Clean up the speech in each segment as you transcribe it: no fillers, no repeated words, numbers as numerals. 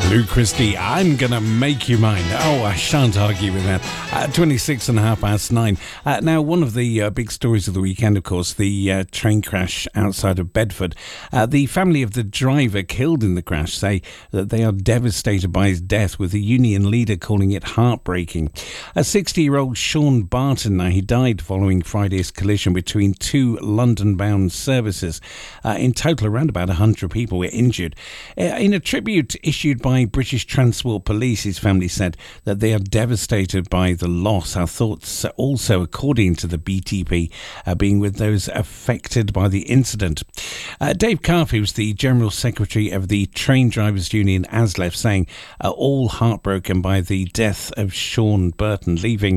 Lou Christie, I'm gonna make you mine. Oh, I shan't argue with that. 26 and a half past 9. Now, one of the big stories of the weekend, of course, the train crash outside of Bedford. The family of the driver killed in the crash say that they are devastated by his death, with the union leader calling it heartbreaking. A 60-year-old Sean Barton, now he died following Friday's collision between two London-bound services. In total, around about 100 people were injured. In a tribute issued by British Transport Police, his family said that they are devastated by the loss. Our thoughts also, according to the BTP, being with those affected by the incident. Dave Carf, who's the General Secretary of the Train Drivers Union ASLEF, saying all heartbroken by the death of Sean Burton, leaving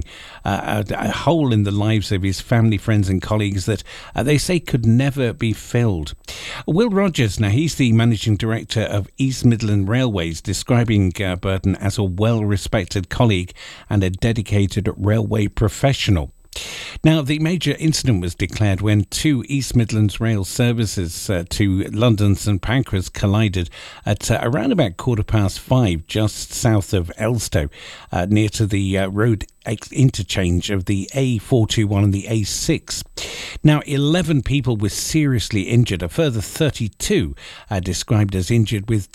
a hole in the lives of his family, friends and colleagues that they say could never be filled. Will Rogers, now he's the Managing Director of East Midland Railways, describing Burton as a well-respected colleague and a dedicated railway professional. Now, the major incident was declared when two East Midlands rail services to London St Pancras collided at around about 5:15, just south of Elstow, near to the road interchange of the A421 and the A6. Now, 11 people were seriously injured. A further 32 described as injured, with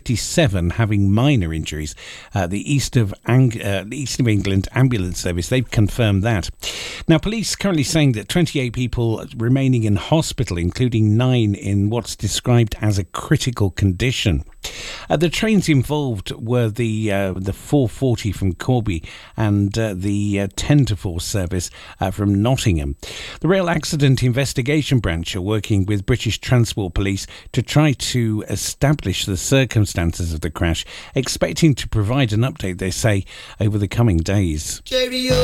57 having minor injuries. The East of England Ambulance Service, they've confirmed that. Now, police currently saying that 28 people remaining in hospital, including 9 in what's described as a critical condition. The trains involved were the 440 from Corby and the 10 to 4 service from Nottingham. The Rail Accident Investigation Branch are working with British Transport Police to try to establish the circumstances of the crash, expecting to provide an update, they say, over the coming days.